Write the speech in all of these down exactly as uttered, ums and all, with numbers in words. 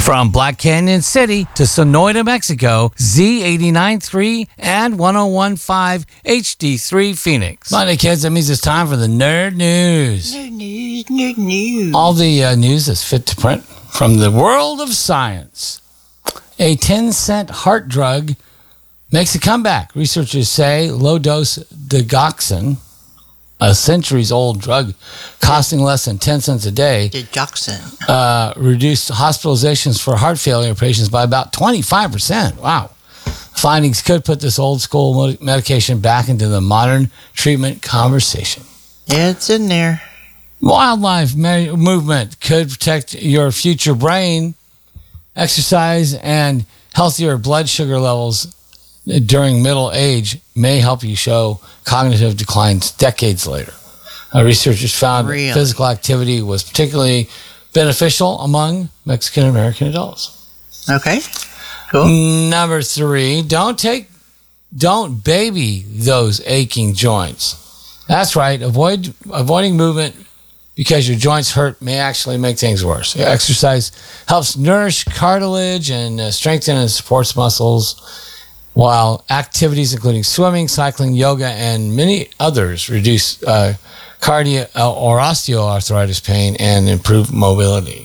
From Black Canyon City to Sonoyta, Mexico, Z eighty-nine point three and one oh one point five H D three Phoenix. Monday, kids, that means it's time for the Nerd News. Nerd News, Nerd News. All the uh, news is fit to print from the world of science. A ten cent heart drug makes a comeback. Researchers say low-dose digoxin, a centuries-old drug costing less than ten cents a day, Digoxin. uh, reduced hospitalizations for heart failure patients by about twenty-five percent. Wow. Findings could put this old-school medication back into the modern treatment conversation. Yeah, it's in there. Wildlife me- movement could protect your future brain. Exercise and healthier blood sugar levels during middle age may help you show cognitive declines decades later. Uh, researchers found Really? that physical activity was particularly beneficial among Mexican American adults. Okay, cool. Number three, don't take, don't baby those aching joints. That's right. Avoid avoiding movement because your joints hurt may actually make things worse. Exercise helps nourish cartilage and uh, strengthen and supports muscles, while activities including swimming, cycling, yoga, and many others reduce uh, cardio or osteoarthritis pain and improve mobility.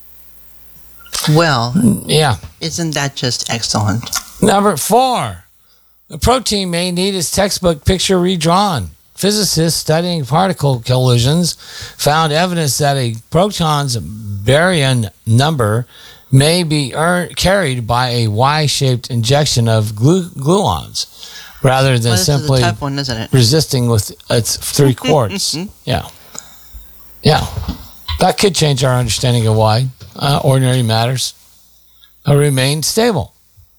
Well, Yeah. isn't that just excellent? Number four, the protein may need its textbook picture redrawn. Physicists studying particle collisions found evidence that a proton's baryon number may be earned, carried by a Y-shaped injection of glu- gluons rather than Well, this simply is a tough one, isn't it? resisting with its three quarts. Yeah. Yeah. That could change our understanding of why uh, ordinary matters uh, remain stable.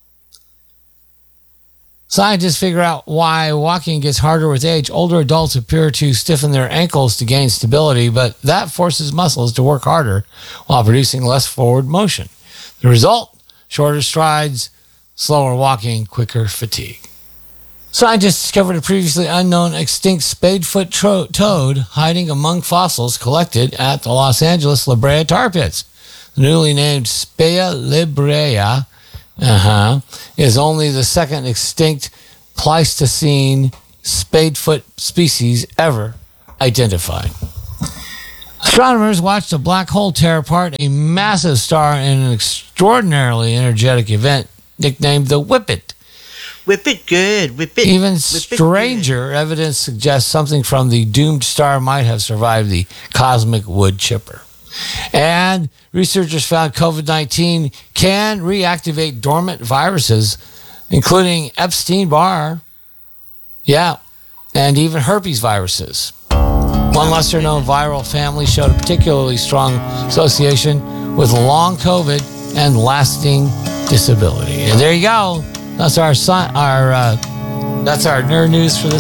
Scientists figure out why walking gets harder with age. Older adults appear to stiffen their ankles to gain stability, but that forces muscles to work harder while producing less forward motion. The result? Shorter strides, slower walking, quicker fatigue. Scientists discovered a previously unknown extinct spadefoot tro- toad hiding among fossils collected at the Los Angeles La Brea tar pits. The newly named Spea librea uh-huh, is only the second extinct Pleistocene spadefoot species ever identified. Astronomers watched a black hole tear apart a massive star in an extraordinarily energetic event nicknamed the Whippet. Whip it good. Whip it. Even whip it stranger evidence suggests something from the doomed star might have survived the cosmic wood chipper. And researchers found COVID nineteen can reactivate dormant viruses, including Epstein-Barr, yeah, and even herpes viruses. One lesser-known viral family showed a particularly strong association with long COVID and lasting disability. And there you go. That's our, our uh, that's our nerd news for this.